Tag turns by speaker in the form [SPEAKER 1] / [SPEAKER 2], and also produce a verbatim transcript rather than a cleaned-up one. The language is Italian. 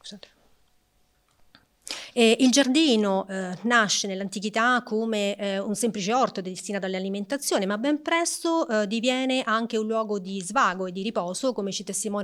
[SPEAKER 1] scusate. Eh, il giardino eh, nasce nell'antichità come eh, un semplice orto destinato all'alimentazione, ma ben presto eh, diviene anche un luogo di svago e di riposo, come ci testimonia